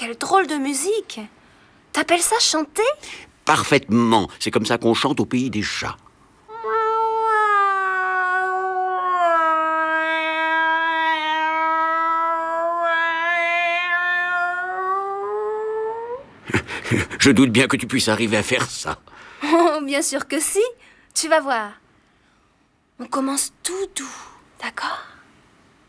quelle drôle de musique! T'appelles ça chanter? Parfaitement. C'est comme ça qu'on chante au pays des chats. Je doute bien que tu puisses arriver à faire ça. Oh, bien sûr que si. Tu vas voir. On commence tout doux, d'accord?